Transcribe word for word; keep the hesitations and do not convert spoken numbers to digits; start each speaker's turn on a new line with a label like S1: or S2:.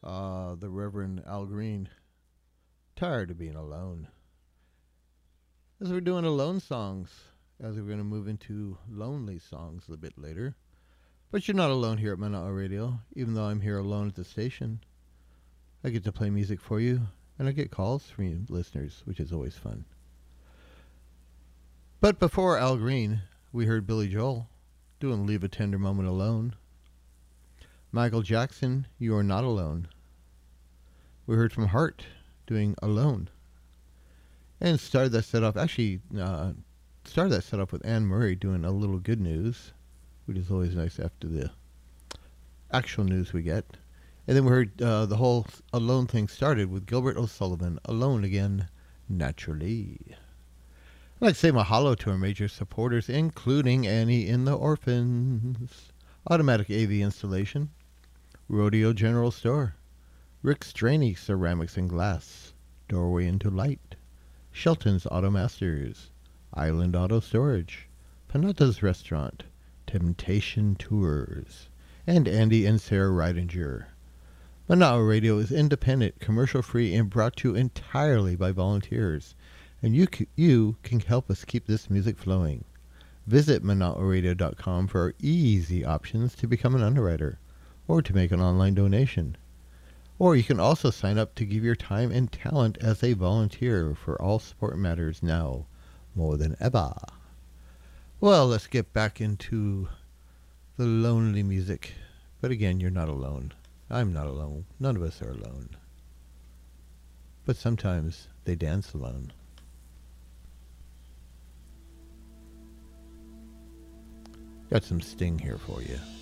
S1: Uh, the Reverend Al Green, tired of being alone. As we're doing alone songs, as we're going to move into lonely songs a bit later. But you're not alone here at Manao Radio, even though I'm here alone at the station. I get to play music for you, and I get calls from you listeners, which is always fun. But before Al Green, we heard Billy Joel doing Leave a Tender Moment Alone. Michael Jackson, You Are Not Alone. We heard from Heart doing Alone. And started that set off, actually, uh, started that set off with Anne Murray doing A Little Good News, which is always nice after the actual news we get. And then we heard uh, the whole Alone thing started with Gilbert O'Sullivan, Alone Again, Naturally. I'd like to say mahalo to our major supporters, including Annie in the Orphans, Automatic A V Installation, Rodeo General Store, Rick Straney Ceramics and Glass, Doorway into Light, Shelton's Auto Masters, Island Auto Storage, Panatta's Restaurant, Temptation Tours, and Andy and Sarah Reidinger. Manao Radio is independent, commercial-free, and brought to you entirely by volunteers, and you c- you can help us keep this music flowing. Visit manao radio dot com for our easy options to become an underwriter or to make an online donation. Or you can also sign up to give your time and talent as a volunteer, for all support matters now more than ever. Well, let's get back into the lonely music. But again, you're not alone. I'm not alone. None of us are alone. But sometimes they dance alone. Got some Sting here for you.